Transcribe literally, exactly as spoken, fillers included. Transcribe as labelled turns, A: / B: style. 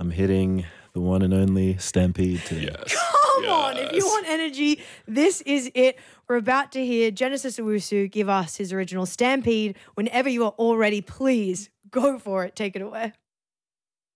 A: I'm hitting the one and only Stampede today.
B: Yes.
C: Come
B: yes.
C: on, if you want energy, this is it. We're about to hear Genesis Owusu give us his original Stampede. Whenever you are all ready, please go for it. Take it away.